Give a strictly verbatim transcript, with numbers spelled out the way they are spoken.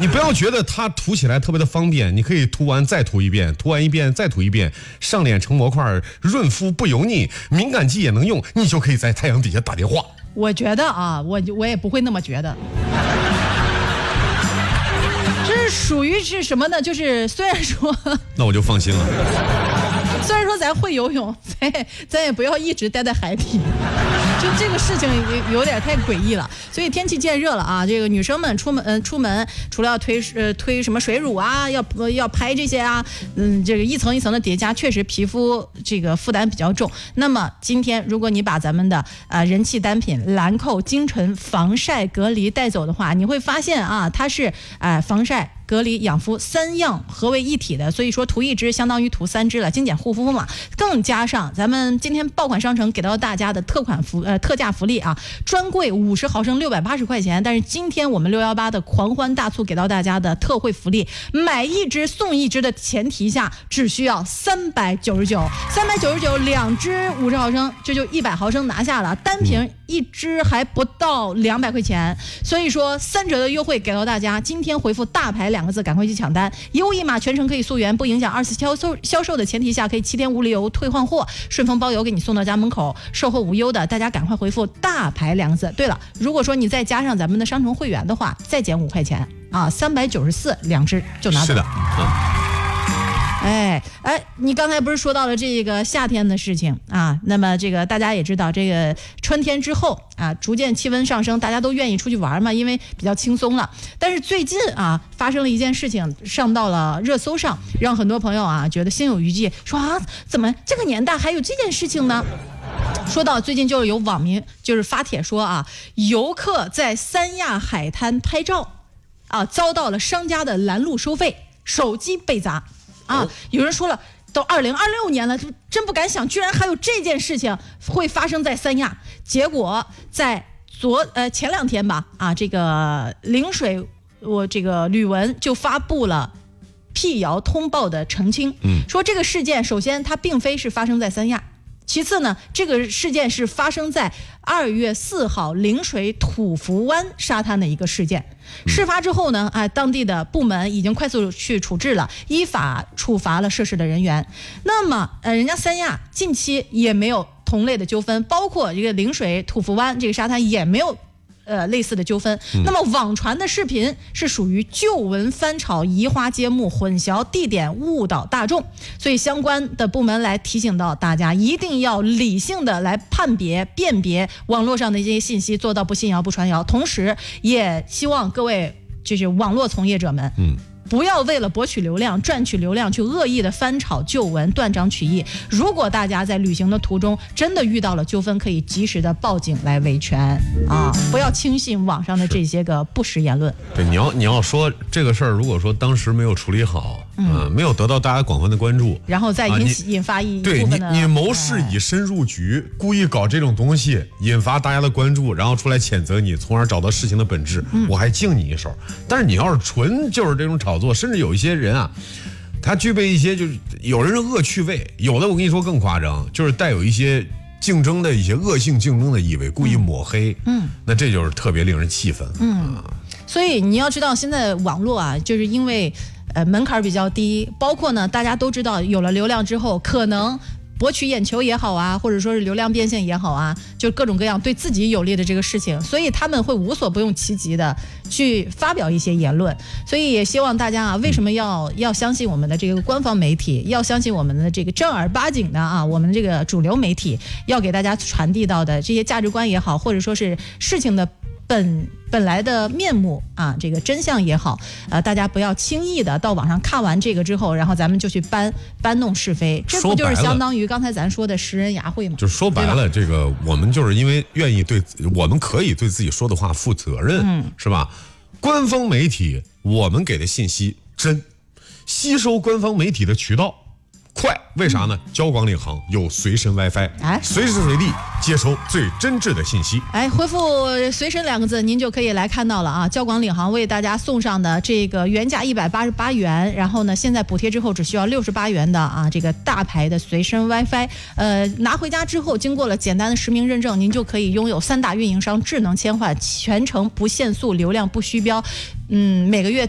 你不要觉得它涂起来特别的方便，你可以涂完再涂一遍，涂完一遍再涂一遍，上脸成模块，润肤不油腻，敏感肌也能用，你就可以在太阳底下打电话。 我觉得啊，我我也不会那么觉得。这是属于是什么呢？就是虽然说， 那我就放心了。 虽然说咱会游泳，咱咱也不要一直待在海底。就这个事情有点太诡异了，所以天气渐热了啊，这个女生们出门、呃、出门除了要推呃推什么水乳啊，要要拍这些啊，嗯，这个一层一层的叠加，确实皮肤这个负担比较重。那么今天如果你把咱们的呃人气单品兰蔻精纯防晒隔离带走的话，你会发现啊，它是呃防晒、隔离、养肤三样合为一体的，所以说涂一支相当于涂三支了，精简护肤嘛。更加上咱们今天爆款商城给到大家的特款福呃特价福利啊，专柜五十毫升六百八十块钱，但是今天我们六一八的狂欢大促给到大家的特惠福利，买一支送一支的前提下，只需要三百九十九，三百九十九两支五十毫升，这就一百毫升拿下了，单瓶一支还不到两百块钱，所以说三折的优惠给到大家。今天回复大牌两个字，赶快去抢单，优一码全程可以溯源，不影响二次销售销售的前提下，可以七天无理由退换货，顺丰包邮给你送到家门口，售后无忧的，大家赶快回复大牌两个字。对了，如果说你再加上咱们的商城会员的话，再减五块钱啊，三百九十四两支就拿走。 是的，嗯。 哎哎，你刚才不是说到了这个夏天的事情啊？那么这个大家也知道，这个春天之后啊，逐渐气温上升，大家都愿意出去玩嘛，因为比较轻松了。但是最近啊，发生了一件事情，上到了热搜上，让很多朋友啊觉得心有余悸，说啊，怎么这个年代还有这件事情呢？说到最近就有网民就是发帖说啊，游客在三亚海滩拍照啊，遭到了商家的拦路收费，手机被砸。啊，有人说了，都二零二六年了，真不敢想，居然还有这件事情会发生在三亚。结果在昨呃前两天吧，啊，这个陵水我这个吕文就发布了辟谣通报的澄清，嗯，说这个事件首先它并非是发生在三亚。其次呢，这个事件是发生在二月四号陵水土福湾沙滩的一个事件。事发之后呢，啊，当地的部门已经快速去处置了，依法处罚了涉事的人员。那么，呃，人家三亚近期也没有同类的纠纷，包括这个陵水土福湾这个沙滩也没有。呃，类似的纠纷，那么网传的视频是属于旧闻翻炒、移花接木、混淆地点、误导大众，所以相关的部门来提醒到大家，一定要理性的来判别、辨别网络上的一些信息，做到不信谣、不传谣。同时，也希望各位就是网络从业者们，嗯。不要为了博取流量、赚取流量去恶意的翻炒旧闻、断章取义。如果大家在旅行的途中真的遇到了纠纷，可以及时的报警来维权啊！不要轻信网上的这些个不实言论。 对，你要你要说这个事儿，如果说当时没有处理好，嗯、呃，没有得到大家广泛的关注， 然后再引起、啊、引发一对部分的你你谋事以身入局，哎、故意搞这种东西，引发大家的关注，然后出来谴责你，从而找到事情的本质，嗯、我还敬你一手。但是你要是纯就是这种炒作。甚至有一些人啊，他具备一些就是有人是恶趣味，有的我跟你说更夸张，就是带有一些竞争的一些恶性竞争的意味，故意抹黑，嗯，那这就是特别令人气愤，嗯、啊。 所以你要知道，现在网络啊，就是因为呃门槛比较低，包括呢大家都知道，有了流量之后，可能博取眼球也好啊，或者说是流量变现也好啊，就各种各样对自己有利的这个事情，所以他们会无所不用其极的去发表一些言论。所以也希望大家啊，为什么要要相信我们的这个官方媒体，要相信我们的这个正儿八经的啊，我们这个主流媒体要给大家传递到的这些价值观也好，或者说是事情的本本来的面目啊，这个真相也好，呃，大家不要轻易的到网上看完这个之后，然后咱们就去搬搬弄是非，这不就是相当于刚才咱说的拾人牙慧吗？ 就是说白了，这个我们就是因为愿意对，我们可以对自己说的话负责任，嗯，是吧？官方媒体我们给的信息真，吸收官方媒体的渠道快，为啥呢？交广领航有随身 WiFi， 哎，随时随地接收最真挚的信息。 哎，回复“随身”两个字，您就可以来看到了啊。交广领航为大家送上的这个原价一百八十八元，然后呢，现在补贴之后只需要六十八元的啊，这个大牌的随身 WiFi， 呃，拿回家之后，经过了简单的实名认证，您就可以拥有三大运营商智能切换，全程不限速，流量不虚标，嗯，每个月